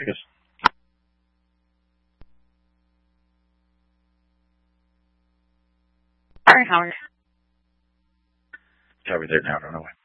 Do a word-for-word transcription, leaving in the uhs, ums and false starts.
I guess. Sorry, Howard. It's over there now. I don't know why.